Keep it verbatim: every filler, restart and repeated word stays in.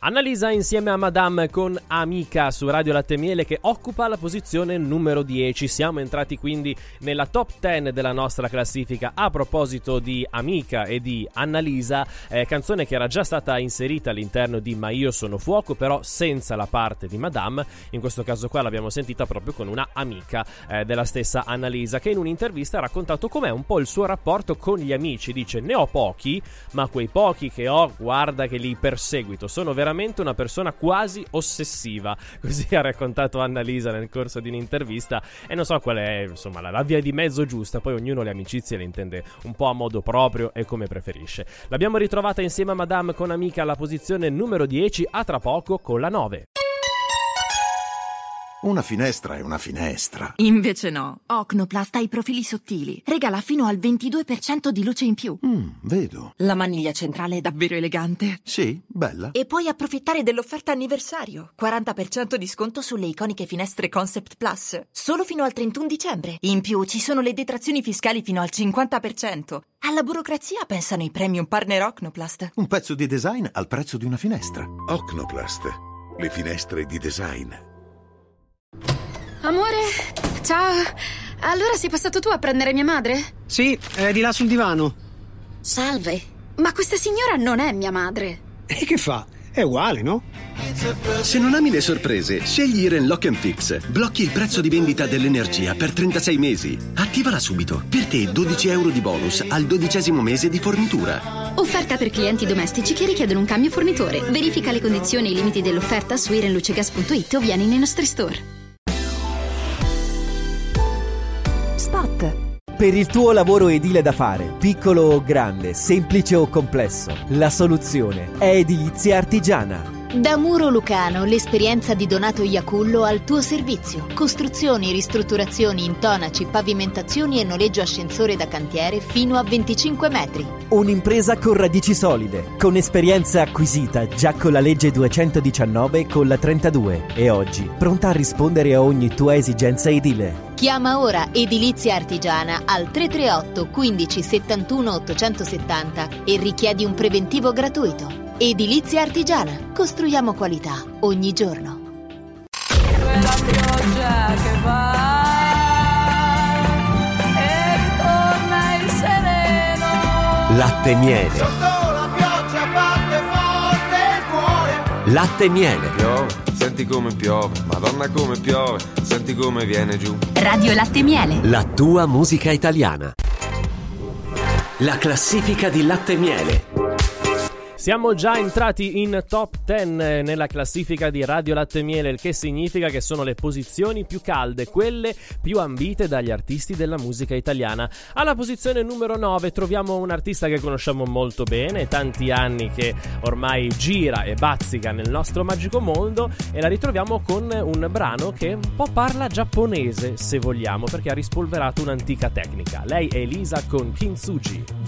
Annalisa insieme a Madame con Amica su Radio Latte Miele, che occupa la posizione numero dieci. Siamo entrati quindi nella top dieci della nostra classifica. A proposito di Amica e di Annalisa, eh, canzone che era già stata inserita all'interno di Ma io sono fuoco, però senza la parte di Madame. In questo caso qua l'abbiamo sentita proprio con una amica eh, della stessa Annalisa, che in un'intervista ha raccontato com'è un po' il suo rapporto con gli amici. Dice: ne ho pochi, ma quei pochi che ho, guarda che li perseguito, sono veramente una persona quasi ossessiva. Così ha raccontato Annalisa nel corso di un'intervista, e non so qual è insomma la, la via di mezzo giusta. Poi ognuno le amicizie le intende un po' a modo proprio e come preferisce. L'abbiamo ritrovata insieme a Madame con Amica alla posizione numero dieci. A tra poco con la nove. Una finestra è una finestra. Invece no. Ocnoplast ha i profili sottili. Regala fino al ventidue per cento di luce in più. Mm, vedo. La maniglia centrale è davvero elegante. Sì, bella. E puoi approfittare dell'offerta anniversario. quaranta per cento di sconto sulle iconiche finestre Concept Plus. Solo fino al trentuno dicembre. In più ci sono le detrazioni fiscali fino al cinquanta per cento. Alla burocrazia pensano i premium partner Ocnoplast. Un pezzo di design al prezzo di una finestra. Ocnoplast, le finestre di design. Amore, ciao. Allora sei passato tu a prendere mia madre? Sì, è di là sul divano. Salve. Ma questa signora non è mia madre. E che fa? È uguale, no? Se non ami le sorprese, scegli Iren Lock and Fix. Blocchi il prezzo di vendita dell'energia per trentasei mesi. Attivala subito. Per te dodici euro di bonus al dodicesimo mese di fornitura. Offerta per clienti domestici che richiedono un cambio fornitore. Verifica le condizioni e i limiti dell'offerta su irenlucegas punto it o vieni nei nostri store. Spot. Per il tuo lavoro edile da fare, piccolo o grande, semplice o complesso, la soluzione è Edilizia Artigiana. Da Muro Lucano, l'esperienza di Donato Iacullo al tuo servizio. Costruzioni, ristrutturazioni, intonaci, pavimentazioni e noleggio ascensore da cantiere fino a venticinque metri. Un'impresa con radici solide, con esperienza acquisita già con la legge duecentodiciannove e con la trentadue, e oggi pronta a rispondere a ogni tua esigenza edile. Chiama ora Edilizia Artigiana al tre tre otto quindici settantuno ottocentosettanta e richiedi un preventivo gratuito. Edilizia Artigiana. Costruiamo qualità ogni giorno. La pioggia che va e ritorna il sereno. Latte Miele. Sotto la pioggia batte forte il cuore. Latte Miele. Piove, senti come piove, Madonna come piove, senti come viene giù. Radio Latte Miele. La tua musica italiana. La classifica di Latte Miele. Siamo già entrati in top dieci nella classifica di Radio Latte Miele, il che significa che sono le posizioni più calde, quelle più ambite dagli artisti della musica italiana. Alla posizione numero nove troviamo un artista che conosciamo molto bene, tanti anni che ormai gira e bazzica nel nostro magico mondo, e la ritroviamo con un brano che un po' parla giapponese, se vogliamo, perché ha rispolverato un'antica tecnica. Lei è Elisa con Kintsugi.